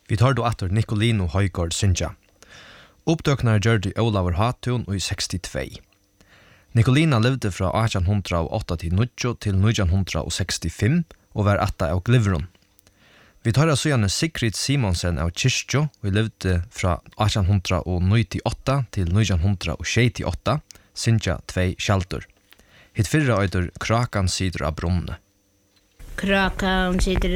Vi tar då atter Nicolino Højgaard Sintja. Uppdøknar gjør de Olaver Hatun i 62. Nicolina levde fra 1808 til 1965 og var atta av Glivron. Vi tar altså gjerne Sigrid Simonsen av Kyrkjo og levde fra 1898 til 1968, Sintja 2 Kjaldur. Hitt fyrre øyder Krakan sider av Brunne. Krakan sitter